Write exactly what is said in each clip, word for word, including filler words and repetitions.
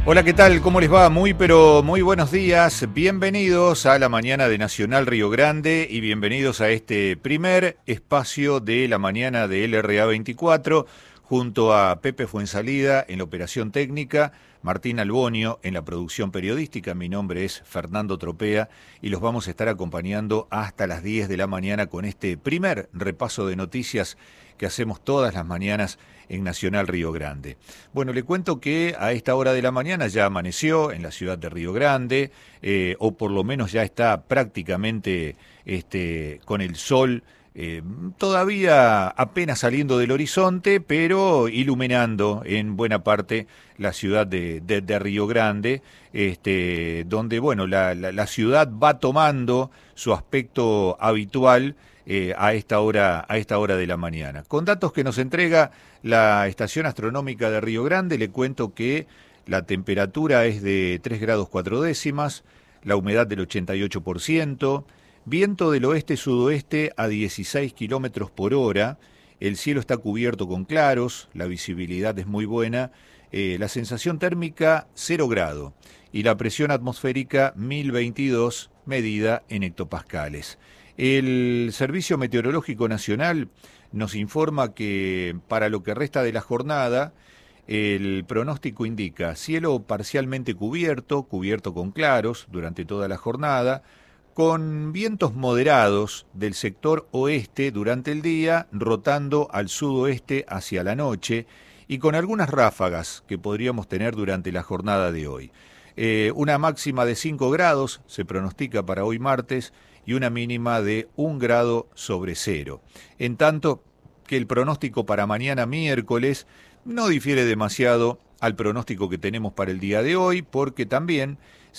Hola, ¿qué tal? ¿Cómo les va? Muy, pero muy buenos días. Bienvenidos a la mañana de Nacional Río Grande y bienvenidos a este primer espacio de la mañana de L R A veinticuatro, junto a Pepe Fuensalida en la operación técnica, Martín Albonio en la producción periodística. Mi nombre es Fernando Tropea y los vamos a estar acompañando hasta las diez de la mañana con este primer repaso de noticias que hacemos todas las mañanas en Nacional Río Grande. Bueno, le cuento que a esta hora de la mañana ya amaneció en la ciudad de Río Grande, eh, o por lo menos ya está prácticamente este, con el sol eh, todavía apenas saliendo del horizonte, pero iluminando en buena parte la ciudad de, de, de Río Grande, este, donde bueno, la, la, la ciudad va tomando su aspecto habitual Eh, a esta hora, a esta hora de la mañana. Con datos que nos entrega la Estación Astronómica de Río Grande, le cuento que la temperatura es de tres grados cuatro décimas, la humedad del ochenta y ocho por ciento, viento del oeste-sudoeste a dieciséis kilómetros por hora, el cielo está cubierto con claros, la visibilidad es muy buena, eh, la sensación térmica cero grado y la presión atmosférica mil veintidós medida en hectopascales. El Servicio Meteorológico Nacional nos informa que para lo que resta de la jornada, el pronóstico indica cielo parcialmente cubierto, cubierto con claros durante toda la jornada, con vientos moderados del sector oeste durante el día, rotando al sudoeste hacia la noche y con algunas ráfagas que podríamos tener durante la jornada de hoy. Eh, una máxima de cinco grados se pronostica para hoy martes y una mínima de un grado sobre cero. En tanto que el pronóstico para mañana miércoles no difiere demasiado al pronóstico que tenemos para el día de hoy, porque también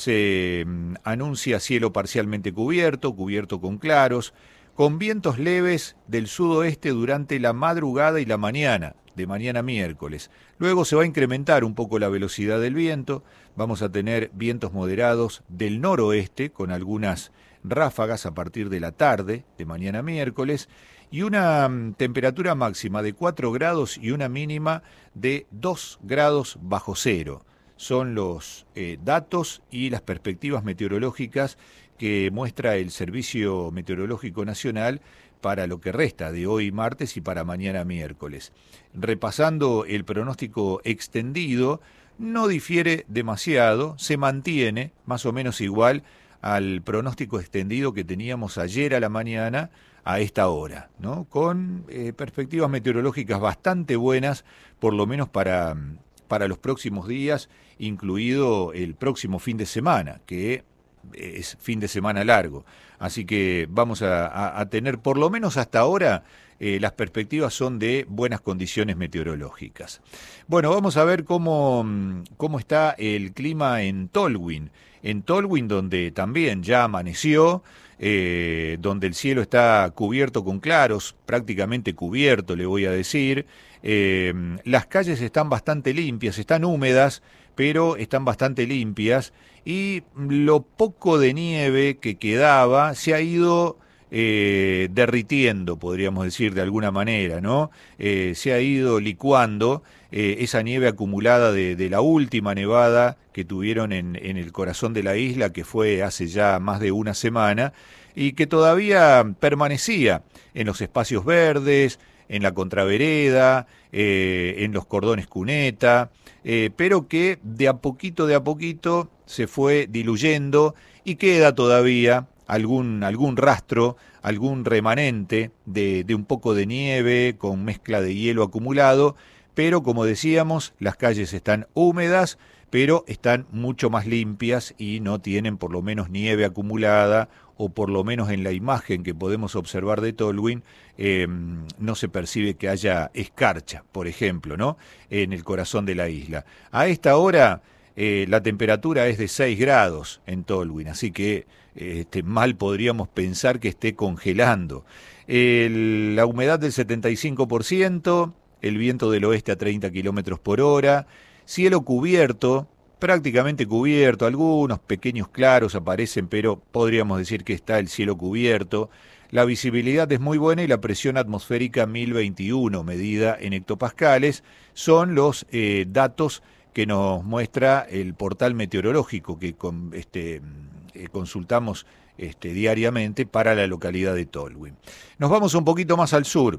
se mm, anuncia cielo parcialmente cubierto, cubierto con claros, con vientos leves del sudoeste durante la madrugada y la mañana, de mañana miércoles. Luego se va a incrementar un poco la velocidad del viento, vamos a tener vientos moderados del noroeste con algunas ráfagas a partir de la tarde de mañana miércoles y una um, temperatura máxima de cuatro grados y una mínima de dos grados bajo cero. Son los eh, datos y las perspectivas meteorológicas que muestra el Servicio Meteorológico Nacional para lo que resta de hoy martes y para mañana miércoles. Repasando el pronóstico extendido, no difiere demasiado, se mantiene más o menos igual al pronóstico extendido que teníamos ayer a la mañana a esta hora, ¿no? Con eh, perspectivas meteorológicas bastante buenas, por lo menos para, para los próximos días, incluido el próximo fin de semana, que es fin de semana largo. Así que vamos a, a, a tener, por lo menos hasta ahora, eh, las perspectivas son de buenas condiciones meteorológicas. Bueno, vamos a ver cómo, cómo está el clima en Tolwyn. En Tolwyn, donde también ya amaneció, eh, donde el cielo está cubierto con claros, prácticamente cubierto, le voy a decir. Eh, las calles están bastante limpias, están húmedas, pero están bastante limpias, y lo poco de nieve que quedaba se ha ido eh, derritiendo, podríamos decir de alguna manera, ¿no? Eh, se ha ido licuando eh, esa nieve acumulada de, de la última nevada que tuvieron en, en el corazón de la isla, que fue hace ya más de una semana, y que todavía permanecía en los espacios verdes, en la contravereda, eh, en los cordones cuneta, eh, pero que de a poquito, de a poquito se fue diluyendo y queda todavía algún, algún rastro, algún remanente de, de un poco de nieve con mezcla de hielo acumulado, pero como decíamos, las calles están húmedas, pero están mucho más limpias y no tienen por lo menos nieve acumulada, o por lo menos en la imagen que podemos observar de Tolwyn, eh, no se percibe que haya escarcha, por ejemplo, ¿no? En el corazón de la isla. A esta hora eh, la temperatura es de seis grados en Tolwyn, así que eh, este, mal podríamos pensar que esté congelando. El, la humedad del setenta y cinco por ciento, el viento del oeste a treinta kilómetros por hora, cielo cubierto, prácticamente cubierto, algunos pequeños claros aparecen, pero podríamos decir que está el cielo cubierto. La visibilidad es muy buena y la presión atmosférica mil veintiuno, medida en hectopascales, son los eh, datos que nos muestra el portal meteorológico que con, este, eh, consultamos este, diariamente para la localidad de Tolwyn. Nos vamos un poquito más al sur,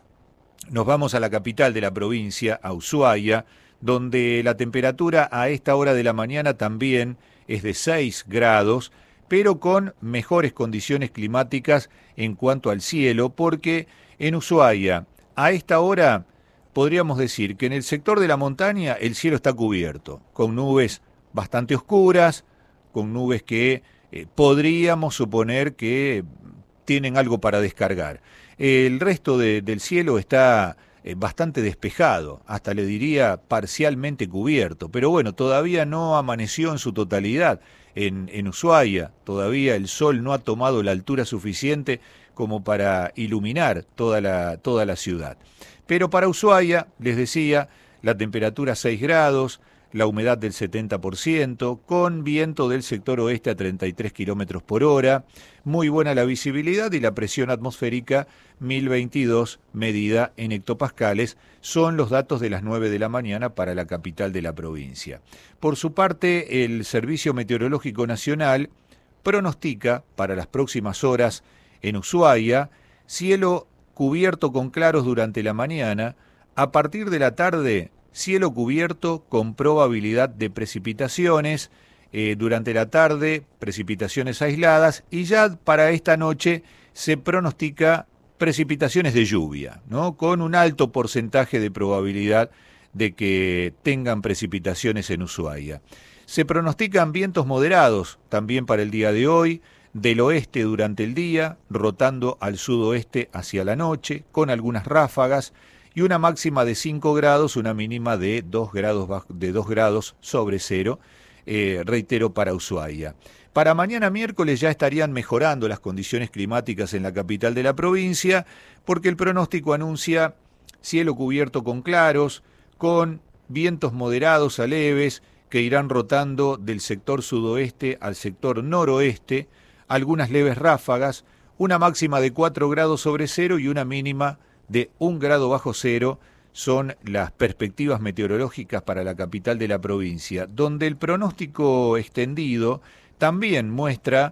nos vamos a la capital de la provincia, a Ushuaia, donde la temperatura a esta hora de la mañana también es de seis grados, pero con mejores condiciones climáticas en cuanto al cielo, porque en Ushuaia, a esta hora, podríamos decir que en el sector de la montaña el cielo está cubierto, con nubes bastante oscuras, con nubes que eh, podríamos suponer que tienen algo para descargar. El resto de, del cielo está eh, bastante despejado, hasta le diría parcialmente cubierto, pero bueno, todavía no amaneció en su totalidad en, en Ushuaia, todavía el sol no ha tomado la altura suficiente como para iluminar toda la, toda la ciudad. Pero para Ushuaia, les decía, la temperatura seis grados, la humedad del setenta por ciento, con viento del sector oeste a treinta y tres kilómetros por hora, muy buena la visibilidad y la presión atmosférica mil veintidós medida en hectopascales, son los datos de las nueve de la mañana para la capital de la provincia. Por su parte, el Servicio Meteorológico Nacional pronostica para las próximas horas en Ushuaia cielo cubierto con claros durante la mañana, a partir de la tarde cielo cubierto con probabilidad de precipitaciones, eh, durante la tarde precipitaciones aisladas y ya para esta noche se pronostica precipitaciones de lluvia, ¿no? Con un alto porcentaje de probabilidad de que tengan precipitaciones en Ushuaia. Se pronostican vientos moderados también para el día de hoy, del oeste durante el día, rotando al sudoeste hacia la noche, con algunas ráfagas, y una máxima de cinco grados, una mínima de dos grados, de dos grados sobre cero, eh, reitero, para Ushuaia. Para mañana miércoles ya estarían mejorando las condiciones climáticas en la capital de la provincia, porque el pronóstico anuncia cielo cubierto con claros, con vientos moderados a leves, que irán rotando del sector sudoeste al sector noroeste, algunas leves ráfagas, una máxima de cuatro grados sobre cero y una mínima de un grado bajo cero, son las perspectivas meteorológicas para la capital de la provincia, donde el pronóstico extendido también muestra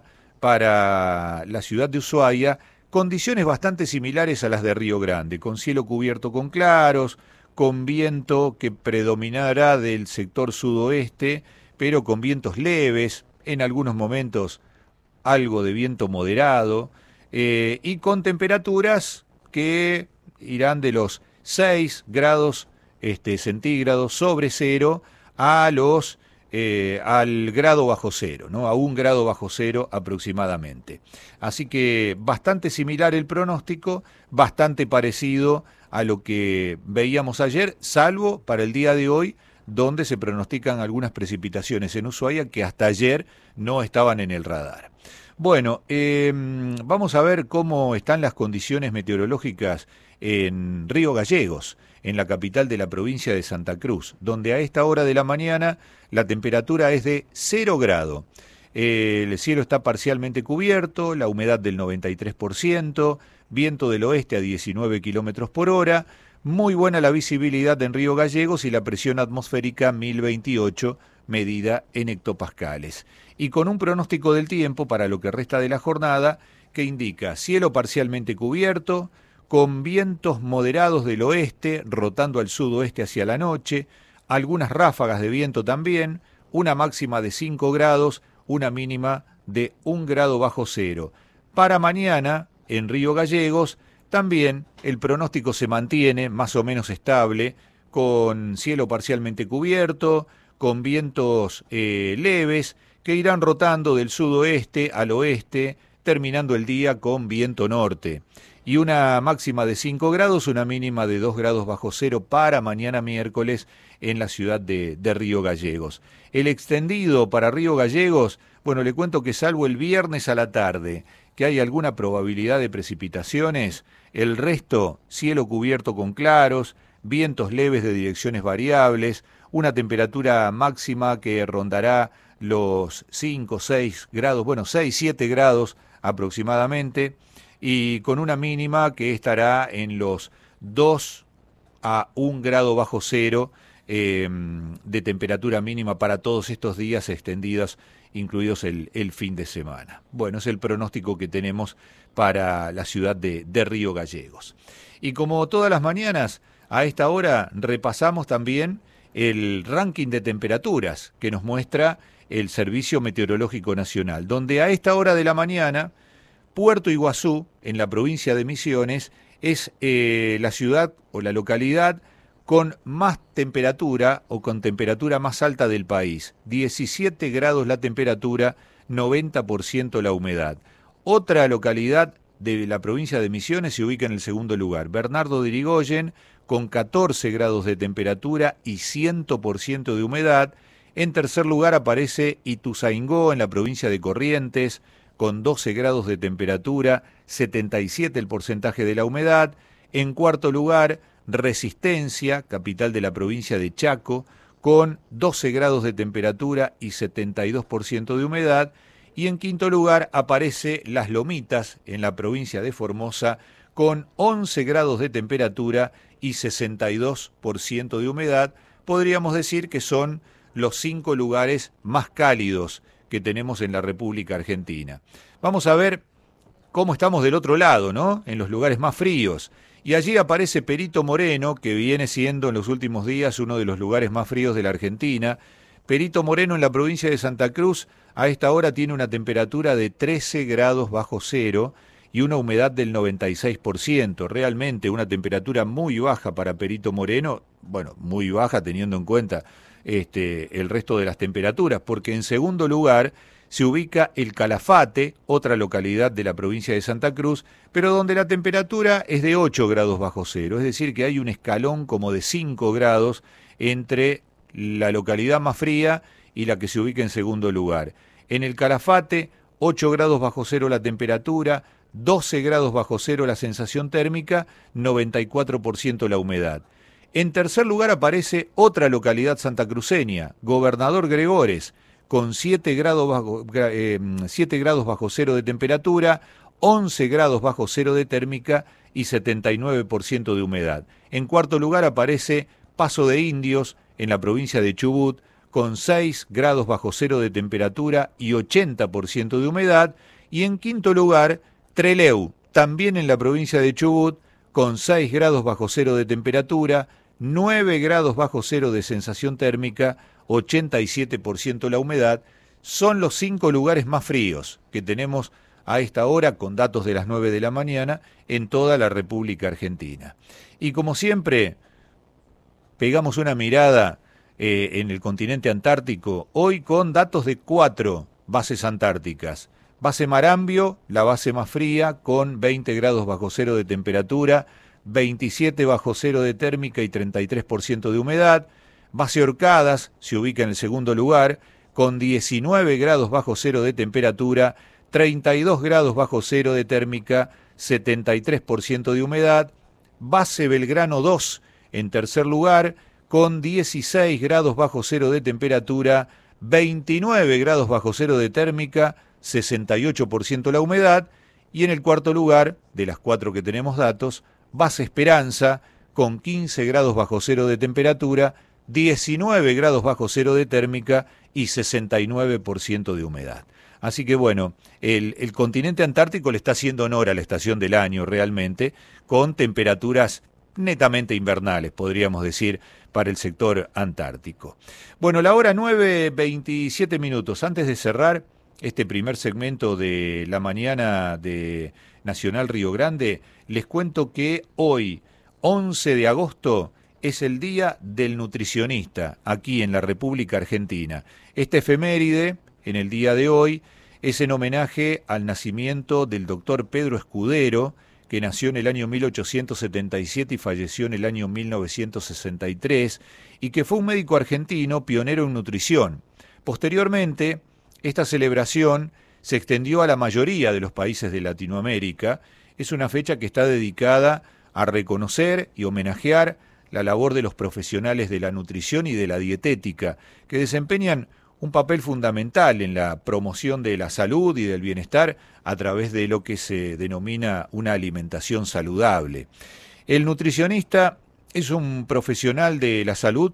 para la ciudad de Ushuaia condiciones bastante similares a las de Río Grande, con cielo cubierto con claros, con viento que predominará del sector sudoeste, pero con vientos leves, en algunos momentos algo de viento moderado, eh, y con temperaturas que irán de los seis grados este, centígrados sobre cero a los eh, al grado bajo cero, ¿no? A un grado bajo cero aproximadamente. Así que bastante similar el pronóstico, bastante parecido a lo que veíamos ayer, salvo para el día de hoy, donde se pronostican algunas precipitaciones en Ushuaia que hasta ayer no estaban en el radar. Bueno, eh, vamos a ver cómo están las condiciones meteorológicas en Río Gallegos, en la capital de la provincia de Santa Cruz, donde a esta hora de la mañana la temperatura es de cero grado. Eh, el cielo está parcialmente cubierto, la humedad del noventa y tres por ciento, viento del oeste a diecinueve kilómetros por hora, muy buena la visibilidad en Río Gallegos y la presión atmosférica mil veintiocho medida en hectopascales. Y con un pronóstico del tiempo para lo que resta de la jornada que indica cielo parcialmente cubierto, con vientos moderados del oeste, rotando al sudoeste hacia la noche, algunas ráfagas de viento también, una máxima de cinco grados, una mínima de un grado bajo cero. Para mañana, en Río Gallegos, también el pronóstico se mantiene más o menos estable, con cielo parcialmente cubierto, con vientos eh, leves, que irán rotando del sudoeste al oeste, terminando el día con viento norte. Y una máxima de cinco grados, una mínima de dos grados bajo cero para mañana miércoles en la ciudad de, de Río Gallegos. El extendido para Río Gallegos, bueno, le cuento que salvo el viernes a la tarde, que hay alguna probabilidad de precipitaciones, el resto cielo cubierto con claros, vientos leves de direcciones variables, una temperatura máxima que rondará los cinco, seis grados, bueno, seis, siete grados aproximadamente, y con una mínima que estará en los dos a un grado bajo cero, eh, de temperatura mínima para todos estos días extendidos, incluidos el, el fin de semana. Bueno, es el pronóstico que tenemos para la ciudad de, de Río Gallegos. Y como todas las mañanas, a esta hora repasamos también el ranking de temperaturas que nos muestra el Servicio Meteorológico Nacional, donde a esta hora de la mañana, Puerto Iguazú, en la provincia de Misiones, es eh, la ciudad o la localidad con más temperatura o con temperatura más alta del país. diecisiete grados la temperatura, noventa por ciento la humedad. Otra localidad de la provincia de Misiones se ubica en el segundo lugar, Bernardo de Irigoyen, con catorce grados de temperatura y cien por ciento de humedad. En tercer lugar aparece Ituzaingó, en la provincia de Corrientes, con doce grados de temperatura, setenta y siete el porcentaje de la humedad. En cuarto lugar, Resistencia, capital de la provincia de Chaco, con doce grados de temperatura y setenta y dos por ciento de humedad. Y en quinto lugar aparece Las Lomitas, en la provincia de Formosa, con once grados de temperatura y sesenta y dos por ciento de humedad. Podríamos decir que son los cinco lugares más cálidos que tenemos en la República Argentina. Vamos a ver cómo estamos del otro lado, ¿no? En los lugares más fríos. Y allí aparece Perito Moreno, que viene siendo en los últimos días uno de los lugares más fríos de la Argentina. Perito Moreno, en la provincia de Santa Cruz, a esta hora tiene una temperatura de trece grados bajo cero y una humedad del noventa y seis por ciento. Realmente una temperatura muy baja para Perito Moreno, bueno, muy baja teniendo en cuenta este, el resto de las temperaturas, porque en segundo lugar se ubica El Calafate, otra localidad de la provincia de Santa Cruz, pero donde la temperatura es de ocho grados bajo cero, es decir, que hay un escalón como de cinco grados entre la localidad más fría y la que se ubica en segundo lugar. En El Calafate, ocho grados bajo cero la temperatura, doce grados bajo cero la sensación térmica, noventa y cuatro por ciento la humedad. En tercer lugar aparece otra localidad santacruceña, Gobernador Gregores, con siete grados bajo, eh, siete grados bajo cero de temperatura, once grados bajo cero de térmica y setenta y nueve por ciento de humedad. En cuarto lugar aparece Paso de Indios, en la provincia de Chubut, con seis grados bajo cero de temperatura y ochenta por ciento de humedad. Y en quinto lugar, Trelew, también en la provincia de Chubut, con seis grados bajo cero de temperatura, nueve grados bajo cero de sensación térmica, ochenta y siete por ciento la humedad. Son los cinco lugares más fríos que tenemos a esta hora, con datos de las nueve de la mañana, en toda la República Argentina. Y como siempre, pegamos una mirada eh, en el continente antártico, hoy con datos de cuatro bases antárticas. Base Marambio, la base más fría, con veinte grados bajo cero de temperatura, veintisiete bajo cero de térmica y treinta y tres por ciento de humedad. Base Orcadas se ubica en el segundo lugar, con diecinueve grados bajo cero de temperatura, treinta y dos grados bajo cero de térmica, setenta y tres por ciento de humedad. Base Belgrano dos, en tercer lugar, con dieciséis grados bajo cero de temperatura, veintinueve grados bajo cero de térmica, sesenta y ocho por ciento la humedad. Y en el cuarto lugar, de las cuatro que tenemos datos, Base Esperanza, con quince grados bajo cero de temperatura, diecinueve grados bajo cero de térmica y sesenta y nueve por ciento de humedad. Así que bueno, el, el continente antártico le está haciendo honor a la estación del año realmente, con temperaturas netamente invernales, podríamos decir, para el sector antártico. Bueno, la hora nueve, veintisiete minutos. Antes de cerrar este primer segmento de la mañana de Nacional Río Grande, les cuento que hoy, once de agosto, es el Día del Nutricionista aquí en la República Argentina. Esta efeméride, en el día de hoy, es en homenaje al nacimiento del doctor Pedro Escudero, que nació en el año mil ochocientos setenta y siete y falleció en el año mil novecientos sesenta y tres, y que fue un médico argentino pionero en nutrición. Posteriormente, esta celebración se extendió a la mayoría de los países de Latinoamérica. Es una fecha que está dedicada a reconocer y homenajear la labor de los profesionales de la nutrición y de la dietética, que desempeñan un papel fundamental en la promoción de la salud y del bienestar a través de lo que se denomina una alimentación saludable. El nutricionista es un profesional de la salud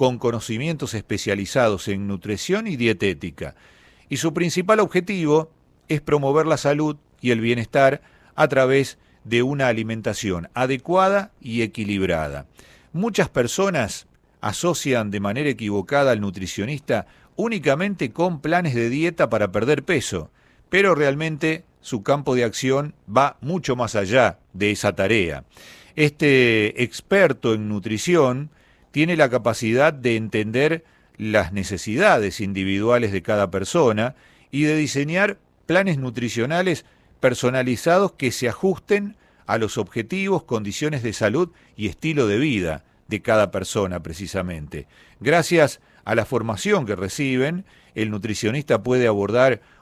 con conocimientos especializados en nutrición y dietética. Y su principal objetivo es promover la salud y el bienestar a través de una alimentación adecuada y equilibrada. Muchas personas asocian de manera equivocada al nutricionista únicamente con planes de dieta para perder peso, pero realmente su campo de acción va mucho más allá de esa tarea. Este experto en nutrición tiene la capacidad de entender las necesidades individuales de cada persona y de diseñar planes nutricionales personalizados que se ajusten a los objetivos, condiciones de salud y estilo de vida de cada persona precisamente. Gracias a la formación que reciben, el nutricionista puede abordar